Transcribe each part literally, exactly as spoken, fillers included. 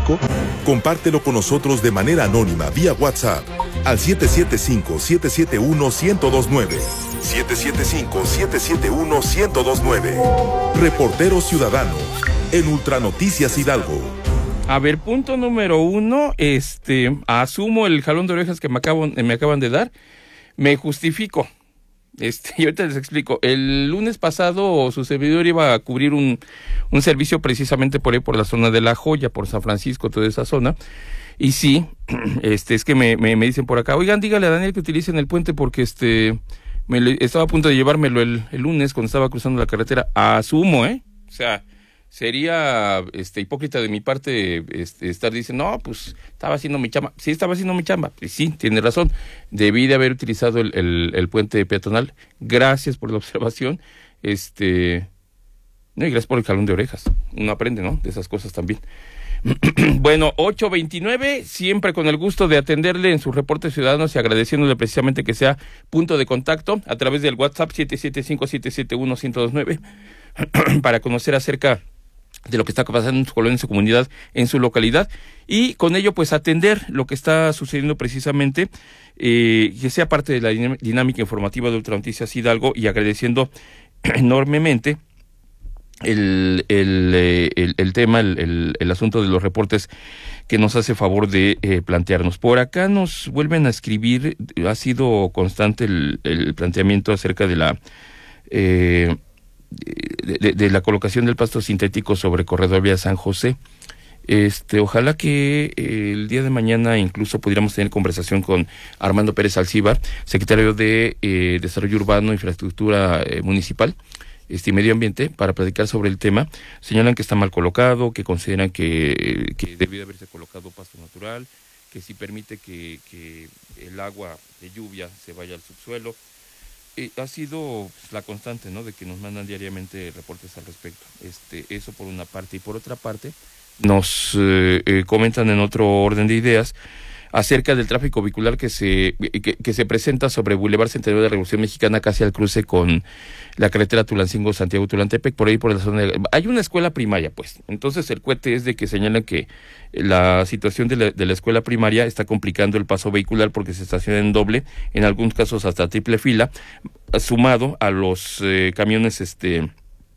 México? Compártelo con nosotros de manera anónima vía WhatsApp al siete siete cinco, siete siete uno, uno cero dos nueve. siete siete cinco, siete siete uno, uno cero dos nueve. Reporteros Ciudadanos en Ultranoticias Hidalgo. A ver, punto número uno, este, asumo el jalón de orejas que me, acabo, me acaban de dar, me justifico. Este, y ahorita les explico. El lunes pasado su servidor iba a cubrir un, un servicio precisamente por ahí, por la zona de La Joya, por San Francisco, toda esa zona. Y sí, este, es que me, me, me dicen por acá, oigan, dígale a Daniel que utilicen el puente porque este, me le, estaba a punto de llevármelo el, el lunes cuando estaba cruzando la carretera. Asumo, ¿eh? O sea, sería este hipócrita de mi parte este, estar diciendo, no, pues estaba haciendo mi chamba. Sí, estaba haciendo mi chamba. Y sí, tiene razón. Debí de haber utilizado el, el, el puente peatonal. Gracias por la observación. Este, no, y gracias por el jalón de orejas. Uno aprende, ¿no? De esas cosas también. Bueno, ocho veintinueve, siempre con el gusto de atenderle en sus reportes ciudadanos y agradeciéndole precisamente que sea punto de contacto a través del WhatsApp siete siete cinco, siete siete uno, uno cero dos nueve para conocer acerca de lo que está pasando en su colonia, en su comunidad, en su localidad, y con ello pues atender lo que está sucediendo precisamente, eh, que sea parte de la dinámica informativa de Ultranoticias Hidalgo, y agradeciendo enormemente el el, eh, el, el tema, el, el, el asunto de los reportes que nos hace favor de eh, plantearnos. Por acá nos vuelven a escribir, ha sido constante el, el planteamiento acerca de la eh, De, de, de la colocación del pasto sintético sobre Corredor Vía San José. Este, ojalá que eh, el día de mañana incluso pudiéramos tener conversación con Armando Pérez Alcíbar, secretario de eh, Desarrollo Urbano, Infraestructura eh, Municipal este, y Medio Ambiente, para platicar sobre el tema. Señalan que está mal colocado, que consideran que, que debió haberse colocado pasto natural, que si permite que, que el agua de lluvia se vaya al subsuelo. Eh, ha sido pues, la constante, ¿no?, de que nos mandan diariamente reportes al respecto. Este, eso por una parte. Y por otra parte, nos eh, eh, comentan en otro orden de ideas acerca del tráfico vehicular que se que, que se presenta sobre Boulevard Centenario de la Revolución Mexicana, casi al cruce con la carretera Tulancingo-Santiago-Tulantepec, por ahí por la zona de... Hay una escuela primaria, pues. Entonces el cuete es de que señalan que la situación de la, de la escuela primaria está complicando el paso vehicular porque se estaciona en doble, en algunos casos hasta triple fila, sumado a los eh, camiones este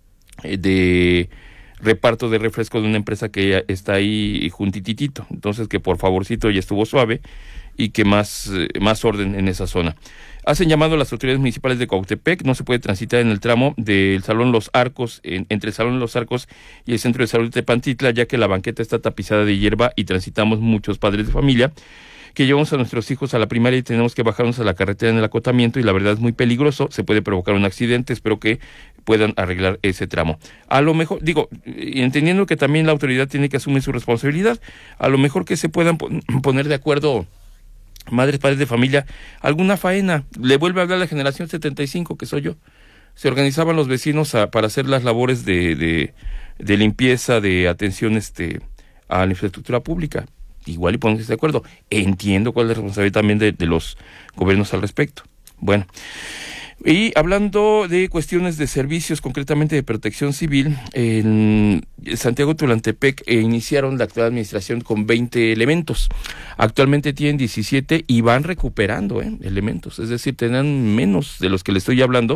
de reparto de refresco de una empresa que está ahí juntititito. Entonces que por favorcito ya estuvo suave y que más, eh, más orden en esa zona. Hacen llamado a las autoridades municipales de Cuautepec, no se puede transitar en el tramo del Salón Los Arcos, en, entre el Salón Los Arcos y el Centro de Salud de Tepantitla, ya que la banqueta está tapizada de hierba y transitamos muchos padres de familia que llevamos a nuestros hijos a la primaria y tenemos que bajarnos a la carretera en el acotamiento, y la verdad es muy peligroso, se puede provocar un accidente. Espero que puedan arreglar ese tramo. A lo mejor, digo, entendiendo que también la autoridad tiene que asumir su responsabilidad, a lo mejor que se puedan poner de acuerdo madres, padres de familia, alguna faena. Le vuelve a hablar la generación setenta y cinco, que soy yo. Se organizaban los vecinos a, para hacer las labores de, de, de limpieza, de atención este a la infraestructura pública. Igual y pónganse de acuerdo. Entiendo cuál es la responsabilidad también de, de los gobiernos al respecto. Bueno, y hablando de cuestiones de servicios, concretamente de protección civil, en Santiago Tulantepec eh, iniciaron la actual administración con veinte elementos. Actualmente tienen diecisiete y van recuperando eh, elementos, es decir, tendrán menos de los que les estoy hablando.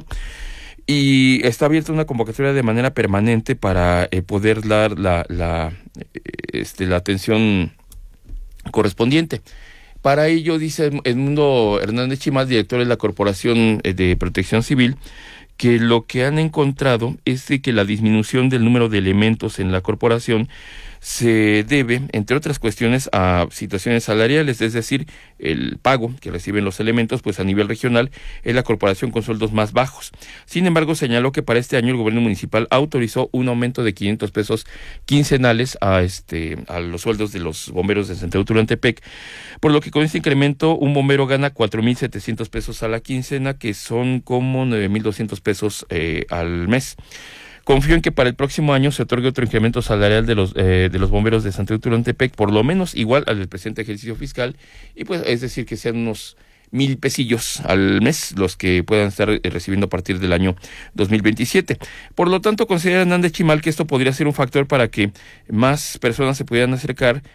Y está abierta una convocatoria de manera permanente para eh, poder dar la, la, este, la atención correspondiente. Para ello, dice Edmundo Hernández Chimal, director de la Corporación de Protección Civil, que lo que han encontrado es de que la disminución del número de elementos en la corporación se debe, entre otras cuestiones, a situaciones salariales, es decir, el pago que reciben los elementos, pues a nivel regional es la corporación con sueldos más bajos. Sin embargo, señaló que para este año el gobierno municipal autorizó un aumento de quinientos pesos quincenales a este a los sueldos de los bomberos de Santiago Tulantepec, por lo que con este incremento un bombero gana cuatro mil setecientos pesos a la quincena, que son como nueve mil doscientos pesos eh, al mes. Confío en que para el próximo año se otorgue otro incremento salarial de los eh, de los bomberos de Santiago Tulantepec, por lo menos igual al del presente ejercicio fiscal, y pues es decir, que sean unos mil pesillos al mes los que puedan estar eh, recibiendo a partir del año dos mil veintisiete. Por lo tanto, considera Hernández Chimal que esto podría ser un factor para que más personas se pudieran acercar